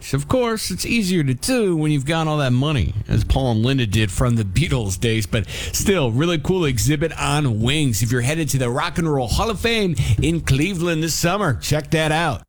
which, of course, it's easier to do when you've got all that money, as Paul and Linda did from the Beatles days. But still, really cool exhibit on Wings. If you're headed to the Rock and Roll Hall of Fame in Cleveland this summer, check that out.